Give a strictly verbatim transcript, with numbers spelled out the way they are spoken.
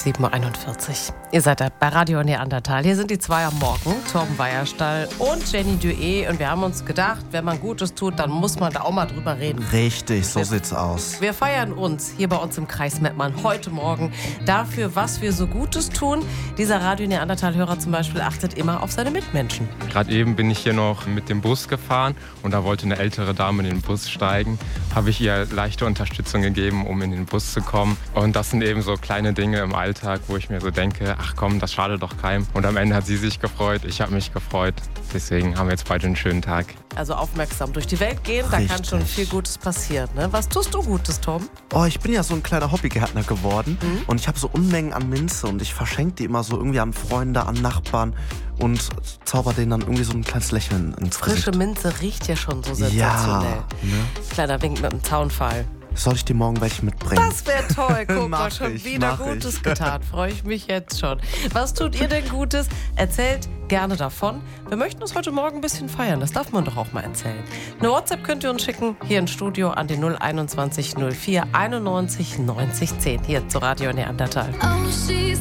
sieben Uhr einundvierzig. Ihr seid da bei Radio Neandertal. Hier sind die zwei am Morgen, Torben Weierstall und Jenny Duet. Und wir haben uns gedacht, wenn man Gutes tut, dann muss man da auch mal drüber reden. Richtig, so wir, sieht's aus. Wir feiern uns hier bei uns im Kreis Mettmann heute Morgen dafür, was wir so Gutes tun. Dieser Radio Neandertal-Hörer zum Beispiel achtet immer auf seine Mitmenschen. Gerade eben bin ich hier noch mit dem Bus gefahren und da wollte eine ältere Dame in den Bus steigen. Habe ich ihr leichte Unterstützung gegeben, um in den Bus zu kommen. Und das sind eben so kleine Dinge im Alltag, wo ich mir so denke, ach komm, das schadet doch keinem. Und am Ende hat sie sich gefreut, ich habe mich gefreut. Deswegen haben wir jetzt beide einen schönen Tag. Also aufmerksam durch die Welt gehen, Richtig. Da kann schon viel Gutes passieren. Ne? Was tust du Gutes, Tom? Oh, ich bin ja so ein kleiner Hobbygärtner geworden mhm. und ich habe so Unmengen an Minze und ich verschenke die immer so irgendwie an Freunde, an Nachbarn und zauber denen dann irgendwie so ein kleines Lächeln ins Gesicht. Frische Minze riecht ja schon so sensationell. Ja, ne? Kleiner Wink mit dem Zaunpfahl. Soll ich dir morgen welche mitbringen? Das wäre toll. Guck mal, schon ich, wieder Gutes ich. getan. Freue ich mich jetzt schon. Was tut ihr denn Gutes? Erzählt gerne davon. Wir möchten uns heute Morgen ein bisschen feiern. Das darf man doch auch mal erzählen. Eine WhatsApp könnt ihr uns schicken, hier ins Studio an die null einundzwanzig null vier einundneunzig neunzig zehn. Hier zu Radio Neandertal. Oh, she's